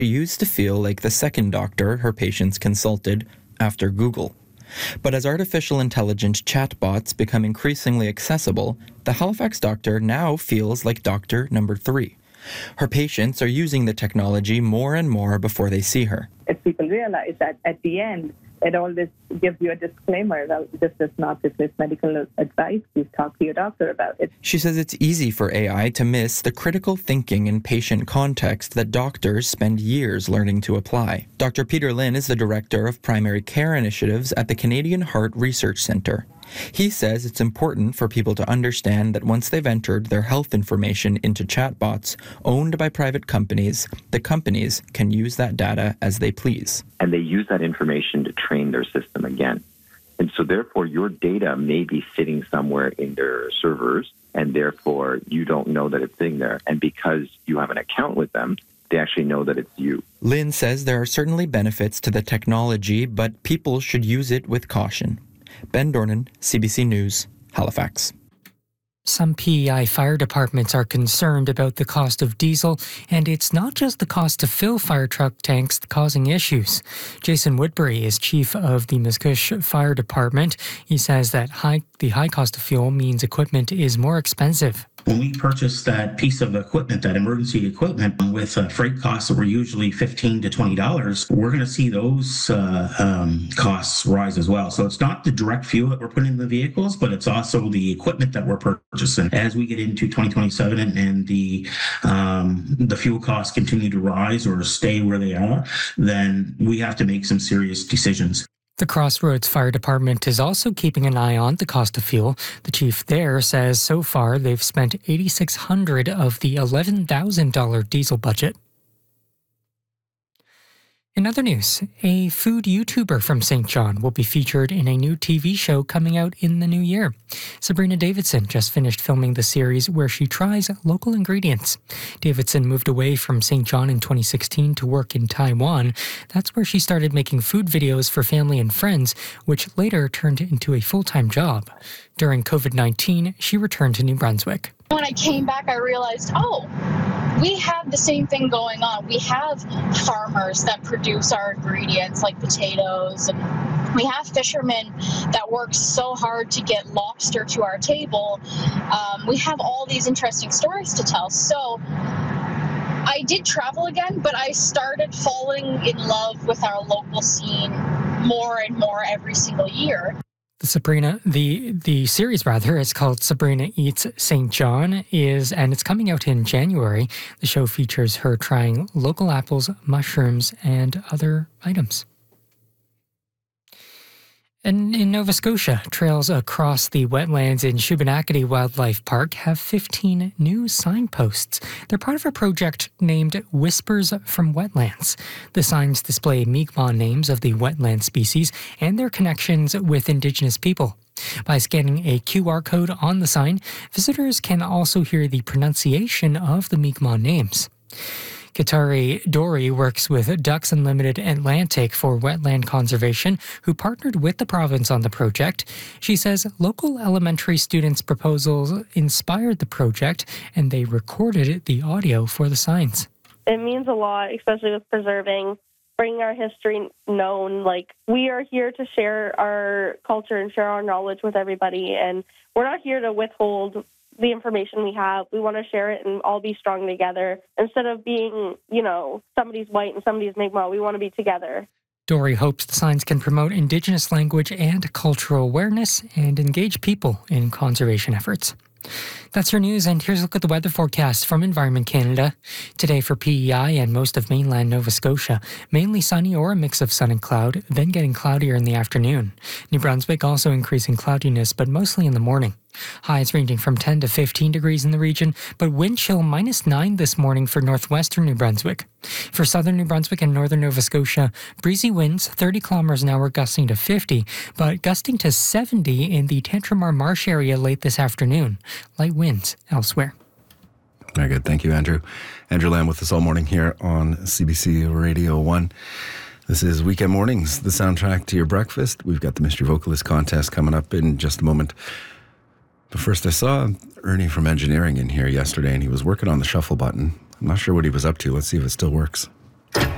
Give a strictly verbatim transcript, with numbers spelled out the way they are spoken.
She used to feel like the second doctor her patients consulted after Google. But as artificial intelligence chatbots become increasingly accessible, the Halifax doctor now feels like doctor number three. Her patients are using the technology more and more before they see her. If people realize that at the end, it always gives you a disclaimer that this is not this is medical advice. Please talk to your doctor about it. She says it's easy for A I to miss the critical thinking and patient context that doctors spend years learning to apply. Doctor Peter Lynn is the Director of Primary Care Initiatives at the Canadian Heart Research Centre. He says it's important for people to understand that once they've entered their health information into chatbots owned by private companies, the companies can use that data as they please. And they use that information to train their system again. And so therefore your data may be sitting somewhere in their servers, and therefore you don't know that it's sitting there. And because you have an account with them, they actually know that it's you. Lynn says there are certainly benefits to the technology, but people should use it with caution. Ben Dornan, C B C News, Halifax. Some P E I fire departments are concerned about the cost of diesel, and it's not just the cost to fill fire truck tanks causing issues. Jason Woodbury is chief of the Mascouche Fire Department. He says that high, the high cost of fuel means equipment is more expensive. When we purchase that piece of equipment, that emergency equipment, with uh, freight costs that were usually fifteen to twenty dollars, we're going to see those uh, um, costs rise as well. So it's not the direct fuel that we're putting in the vehicles, but it's also the equipment that we're purchasing. As we get into twenty twenty-seven and, and the um, the fuel costs continue to rise or stay where they are, then we have to make some serious decisions. The Crossroads Fire Department is also keeping an eye on the cost of fuel. The chief there says so far they've spent eight thousand six hundred dollars of the eleven thousand dollars diesel budget. In other news, a food YouTuber from Saint John will be featured in a new T V show coming out in the new year. Sabrina Davidson just finished filming the series where she tries local ingredients. Davidson moved away from Saint John in twenty sixteen to work in Taiwan. That's where she started making food videos for family and friends, which later turned into a full-time job. During covid nineteen, she returned to New Brunswick. When I came back, I realized, oh, we have the same thing going on. We have farmers that produce our ingredients like potatoes, and we have fishermen that work so hard to get lobster to our table. Um, we have all these interesting stories to tell. So I did travel again, but I started falling in love with our local scene more and more every single year. The Sabrina, the the series rather, is called Sabrina Eats Saint John, is and it's coming out in January. The show features her trying local apples, mushrooms, and other items. And in Nova Scotia, trails across the wetlands in Shubenacadie Wildlife Park have fifteen new signposts. They're part of a project named Whispers from Wetlands. The signs display Mi'kmaq names of the wetland species and their connections with Indigenous people. By scanning a Q R code on the sign, visitors can also hear the pronunciation of the Mi'kmaq names. Katari Dory works with Ducks Unlimited Atlantic for wetland conservation, who partnered with the province on the project. She says local elementary students' proposals inspired the project, and they recorded the audio for the signs. It means a lot, especially with preserving, bringing our history known. Like, we are here to share our culture and share our knowledge with everybody, and we're not here to withhold the information we have. We want to share it and all be strong together. Instead of being, you know, somebody's white and somebody's Mi'kmaq, we want to be together. Dory hopes the signs can promote Indigenous language and cultural awareness and engage people in conservation efforts. That's your news, and here's a look at the weather forecast from Environment Canada. Today for P E I and most of mainland Nova Scotia, mainly sunny or a mix of sun and cloud, then getting cloudier in the afternoon. New Brunswick also increasing cloudiness, but mostly in the morning. Highs ranging from ten to fifteen degrees in the region, but wind chill minus nine this morning for northwestern New Brunswick. For southern New Brunswick and northern Nova Scotia, breezy winds thirty kilometers an hour gusting to fifty, but gusting to seventy in the Tantramar Marsh area late this afternoon. Light winds elsewhere. Very good. Thank you, Andrew. Andrew Lamb with us all morning here on C B C Radio one. This is Weekend Mornings, the soundtrack to your breakfast. We've got the Mystery Vocalist contest coming up in just a moment. But first, I saw Ernie from engineering in here yesterday, and he was working on the shuffle button. I'm not sure what he was up to. Let's see if it still works.